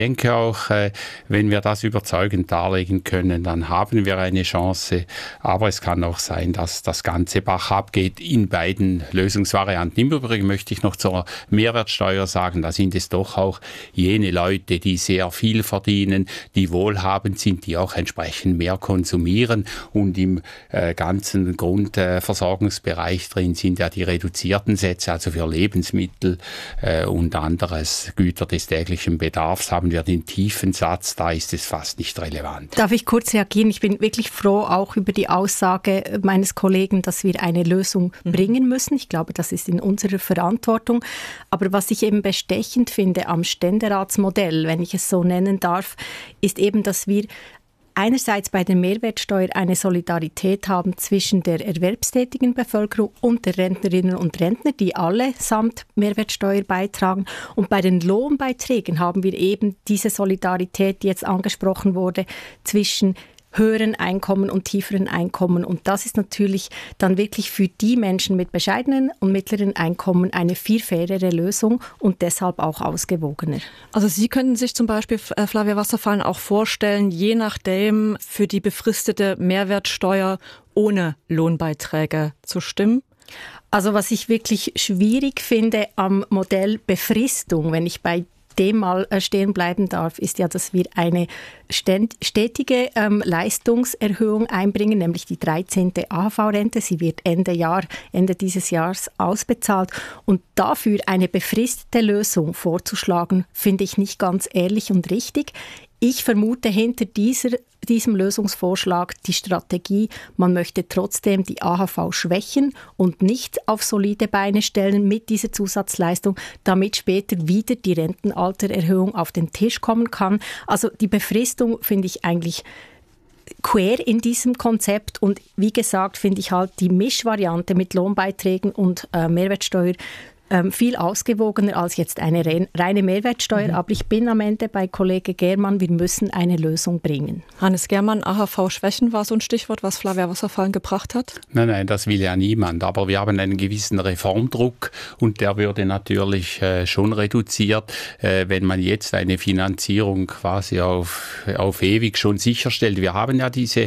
Ich denke auch, wenn wir das überzeugend darlegen können, dann haben wir eine Chance. Aber es kann auch sein, dass das Ganze Bach abgeht in beiden Lösungsvarianten. Im Übrigen möchte ich noch zur Mehrwertsteuer sagen, da sind es doch auch jene Leute, die sehr viel verdienen, die wohlhabend sind, die auch entsprechend mehr konsumieren. Und im ganzen Grundversorgungsbereich drin sind ja die reduzierten Sätze, also für Lebensmittel und anderes Güter des täglichen Bedarfs haben wir den tiefen Satz, da ist es fast nicht relevant. Darf ich kurz reagieren? Ich bin wirklich froh auch über die Aussage meines Kollegen, dass wir eine Lösung bringen müssen. Ich glaube, das ist in unserer Verantwortung. Aber was ich eben bestechend finde am Ständeratsmodell, wenn ich es so nennen darf, ist eben, dass wir einerseits bei der Mehrwertsteuer eine Solidarität haben zwischen der erwerbstätigen Bevölkerung und der Rentnerinnen und Rentner, die alle samt Mehrwertsteuer beitragen. Und bei den Lohnbeiträgen haben wir eben diese Solidarität, die jetzt angesprochen wurde, zwischen höheren Einkommen und tieferen Einkommen. Und das ist natürlich dann wirklich für die Menschen mit bescheidenen und mittleren Einkommen eine viel fairere Lösung und deshalb auch ausgewogener. Also Sie könnten sich zum Beispiel, Flavia Wasserfallen, auch vorstellen, je nachdem für die befristete Mehrwertsteuer ohne Lohnbeiträge zu stimmen? Also was ich wirklich schwierig finde am Modell Befristung, wenn ich bei dem mal stehen bleiben darf, ist ja, dass wir eine stetige Leistungserhöhung einbringen, nämlich die 13. AHV-Rente. Sie wird Ende dieses Jahres ausbezahlt. Und dafür eine befristete Lösung vorzuschlagen, finde ich nicht ganz ehrlich und richtig. Ich vermute hinter diesem Lösungsvorschlag die Strategie, man möchte trotzdem die AHV schwächen und nicht auf solide Beine stellen mit dieser Zusatzleistung, damit später wieder die Rentenaltererhöhung auf den Tisch kommen kann. Also die Befristung finde ich eigentlich quer in diesem Konzept und wie gesagt finde ich halt die Mischvariante mit Lohnbeiträgen und Mehrwertsteuer viel ausgewogener als jetzt eine reine Mehrwertsteuer. Aber ich bin am Ende bei Kollege Germann, wir müssen eine Lösung bringen. Hannes Germann, AHV-Schwächen war so ein Stichwort, was Flavia Wasserfallen gebracht hat? Nein, das will ja niemand. Aber wir haben einen gewissen Reformdruck und der würde natürlich schon reduziert, wenn man jetzt eine Finanzierung quasi auf ewig schon sicherstellt. Wir haben ja diese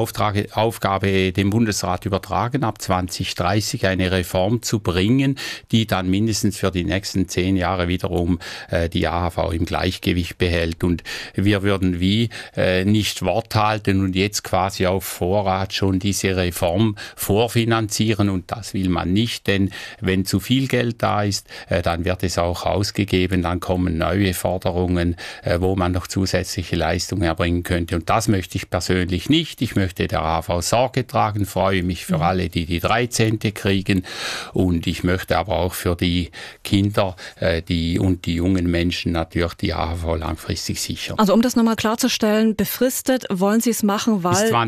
Aufgabe dem Bundesrat übertragen, ab 2030 eine Reform zu bringen, die dann mindestens für die nächsten 10 Jahre wiederum die AHV im Gleichgewicht behält. Und wir würden nicht Wort halten und jetzt quasi auf Vorrat schon diese Reform vorfinanzieren. Und das will man nicht, denn wenn zu viel Geld da ist, dann wird es auch ausgegeben, dann kommen neue Forderungen, wo man noch zusätzliche Leistungen erbringen könnte. Und das möchte ich persönlich nicht. Ich möchte der AHV Sorge tragen, freue mich für alle, die 13. kriegen. Und ich möchte aber auch für die Kinder und die jungen Menschen natürlich die AHV langfristig sichern. Also um das nochmal klarzustellen, befristet wollen Sie es machen, weil bis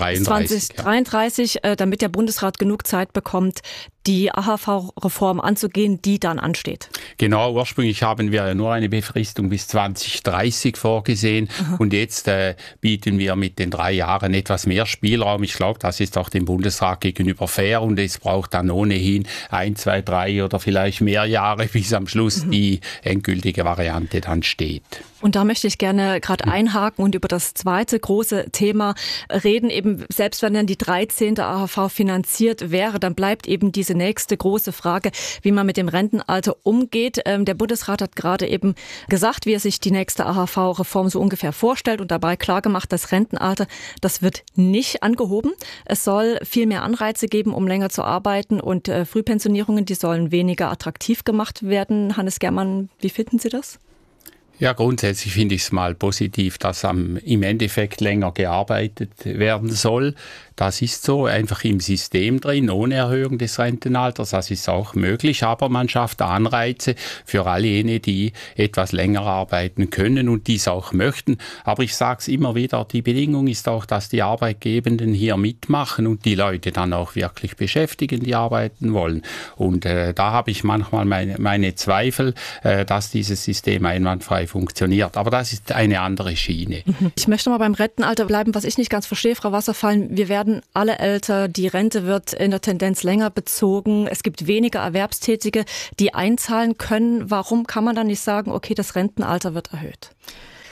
2033, damit der Bundesrat genug Zeit bekommt, die AHV-Reform anzugehen, die dann ansteht. Genau, ursprünglich haben wir ja nur eine Befristung bis 2030 vorgesehen. Und jetzt bieten wir mit den 3 Jahren etwas mehr Spielraum. Ich glaube, das ist auch dem Bundesrat gegenüber fair und es braucht dann ohnehin 1, 2, 3 oder vielleicht mehr Jahre, bis am Schluss die endgültige Variante dann steht. Und da möchte ich gerne gerade einhaken und über das zweite große Thema reden. Eben selbst wenn dann die 13. AHV finanziert wäre, dann bleibt eben diese nächste große Frage, wie man mit dem Rentenalter umgeht. Der Bundesrat hat gerade eben gesagt, wie er sich die nächste AHV-Reform so ungefähr vorstellt und dabei klargemacht, das Rentenalter, das wird nicht angehoben. Es soll viel mehr Anreize geben, um länger zu arbeiten und Frühpensionierungen, die sollen weniger attraktiv gemacht werden. Hannes Germann, wie finden Sie das? Ja, grundsätzlich finde ich es mal positiv, dass im Endeffekt länger gearbeitet werden soll. Das ist so einfach im System drin, ohne Erhöhung des Rentenalters. Das ist auch möglich, aber man schafft Anreize für all jene, die etwas länger arbeiten können und dies auch möchten. Aber ich sage es immer wieder, die Bedingung ist auch, dass die Arbeitgebenden hier mitmachen und die Leute dann auch wirklich beschäftigen, die arbeiten wollen. Und da habe ich manchmal meine Zweifel, dass dieses System einwandfrei funktioniert. Aber das ist eine andere Schiene. Ich möchte mal beim Rentenalter bleiben, was ich nicht ganz verstehe, Frau Wasserfallen. Wir werden alle älter, die Rente wird in der Tendenz länger bezogen. Es gibt weniger Erwerbstätige, die einzahlen können. Warum kann man dann nicht sagen, okay, das Rentenalter wird erhöht?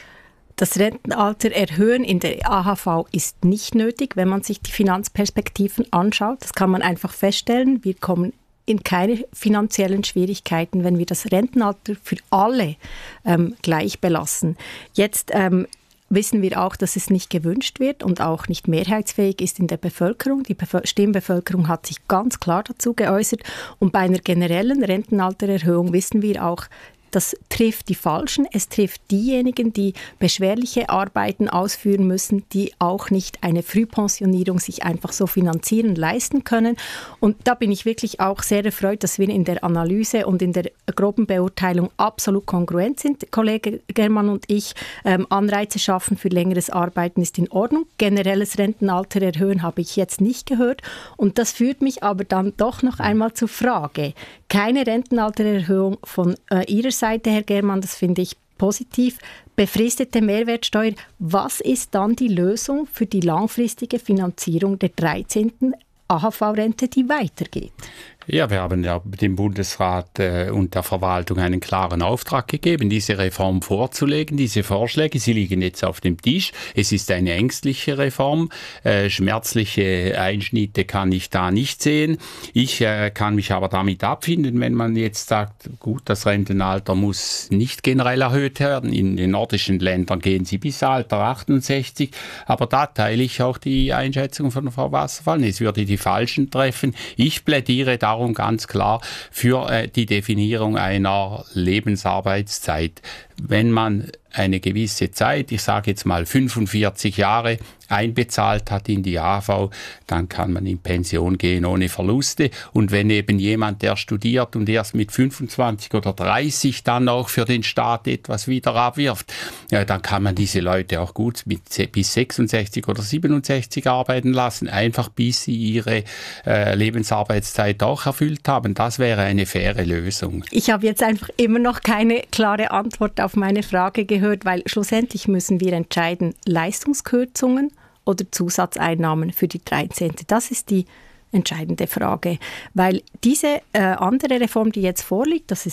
Das Rentenalter erhöhen in der AHV ist nicht nötig, wenn man sich die Finanzperspektiven anschaut. Das kann man einfach feststellen. Wir kommen in keine finanziellen Schwierigkeiten, wenn wir das Rentenalter für alle gleich belassen. Jetzt wissen wir auch, dass es nicht gewünscht wird und auch nicht mehrheitsfähig ist in der Bevölkerung. Die Stimmbevölkerung hat sich ganz klar dazu geäußert. Und bei einer generellen Rentenaltererhöhung wissen wir auch, das trifft die Falschen. Es trifft diejenigen, die beschwerliche Arbeiten ausführen müssen, die auch nicht eine Frühpensionierung sich einfach so finanzieren leisten können. Und da bin ich wirklich auch sehr erfreut, dass wir in der Analyse und in der groben Beurteilung absolut kongruent sind. Kollege Germann und ich, Anreize schaffen für längeres Arbeiten ist in Ordnung. Generelles Rentenalter erhöhen habe ich jetzt nicht gehört. Und das führt mich aber dann doch noch einmal zur Frage. Keine Rentenaltererhöhung von Ihrer Seite, Herr Germann, das finde ich positiv. Befristete Mehrwertsteuer, was ist dann die Lösung für die langfristige Finanzierung der 13. AHV-Rente, die weitergeht? Ja, wir haben ja dem Bundesrat und der Verwaltung einen klaren Auftrag gegeben, diese Reform vorzulegen. Diese Vorschläge, sie liegen jetzt auf dem Tisch. Es ist eine ängstliche Reform. Schmerzliche Einschnitte kann ich da nicht sehen. Ich kann mich aber damit abfinden, wenn man jetzt sagt, gut, das Rentenalter muss nicht generell erhöht werden. In den nordischen Ländern gehen sie bis Alter 68. Aber da teile ich auch die Einschätzung von Frau Wasserfall. Es würde die Falschen treffen. Ich plädiere darum ganz klar für die Definierung einer Lebensarbeitszeit. Wenn man eine gewisse Zeit, ich sage jetzt mal 45 Jahre, einbezahlt hat in die AHV, dann kann man in Pension gehen ohne Verluste. Und wenn eben jemand, der studiert und erst mit 25 oder 30 dann auch für den Staat etwas wieder abwirft, ja, dann kann man diese Leute auch gut bis 66 oder 67 arbeiten lassen, einfach bis sie ihre Lebensarbeitszeit auch erfüllt haben. Das wäre eine faire Lösung. Ich habe jetzt einfach immer noch keine klare Antwort auf meine Frage gehört, weil schlussendlich müssen wir entscheiden, Leistungskürzungen oder Zusatzeinnahmen für die 13. Das ist die entscheidende Frage, weil diese andere Reform, die jetzt vorliegt, das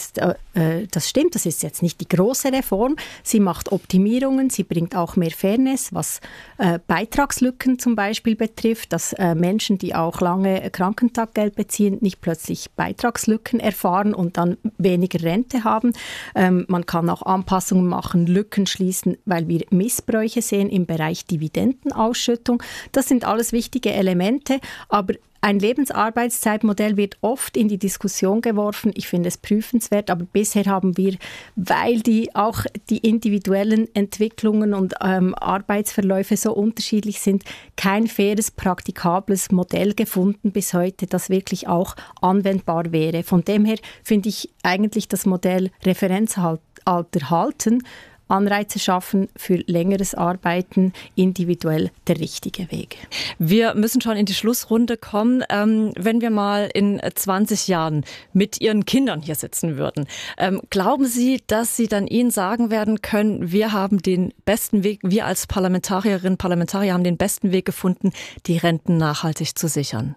stimmt, das ist jetzt nicht die große Reform. Sie macht Optimierungen, sie bringt auch mehr Fairness, was Beitragslücken zum Beispiel betrifft, dass Menschen, die auch lange Krankentaggeld beziehen, nicht plötzlich Beitragslücken erfahren und dann weniger Rente haben. Man kann auch Anpassungen machen, Lücken schließen, weil wir Missbräuche sehen im Bereich Dividendenausschüttung. Das sind alles wichtige Elemente, aber ein Lebensarbeitszeitmodell wird oft in die Diskussion geworfen. Ich finde es prüfenswert, aber bisher haben wir, weil auch die individuellen Entwicklungen und Arbeitsverläufe so unterschiedlich sind, kein faires, praktikables Modell gefunden bis heute, das wirklich auch anwendbar wäre. Von dem her finde ich eigentlich das Modell Referenzalter halten, Anreize schaffen für längeres Arbeiten, individuell der richtige Weg. Wir müssen schon in die Schlussrunde kommen. Wenn wir mal in 20 Jahren mit Ihren Kindern hier sitzen würden, glauben Sie, dass Sie dann ihnen sagen werden können, wir haben den besten Weg, wir als Parlamentarierinnen und Parlamentarier haben den besten Weg gefunden, die Renten nachhaltig zu sichern?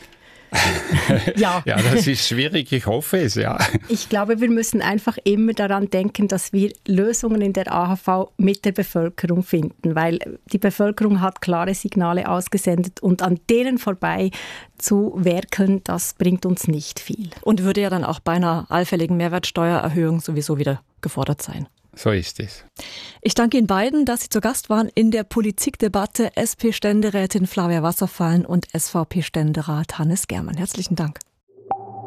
Ja. Ja, das ist schwierig, ich hoffe es, ja. Ich glaube, wir müssen einfach immer daran denken, dass wir Lösungen in der AHV mit der Bevölkerung finden, weil die Bevölkerung hat klare Signale ausgesendet und an denen vorbei zu werkeln, das bringt uns nicht viel. Und würde ja dann auch bei einer allfälligen Mehrwertsteuererhöhung sowieso wieder gefordert sein. So ist es. Ich danke Ihnen beiden, dass Sie zu Gast waren in der Politikdebatte. SP-Ständerätin Flavia Wasserfall und SVP-Ständerat Hannes Germann. Herzlichen Dank.